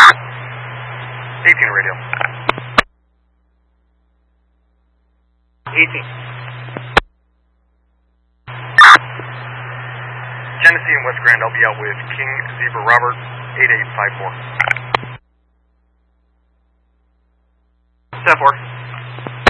18 radio. 18. Tennessee and West Grand, I'll be out with King Zebra Robert, 8854. 10-4.